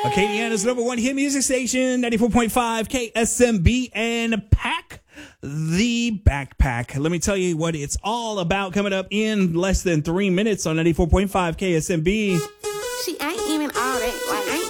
Acadiana's number one hit music station, 94.5 KSMB, and Pack the Backpack. Let me tell you what it's all about coming up in less than 3 minutes on 94.5 KSMB. She ain't even all that. Like,